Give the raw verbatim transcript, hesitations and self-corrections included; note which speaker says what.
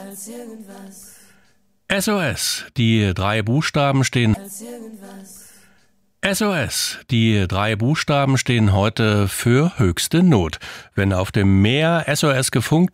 Speaker 1: S O S, die drei Buchstaben stehen. S O S, die drei Buchstaben stehen heute für höchste Not. Wenn auf dem Meer S O S gefunkt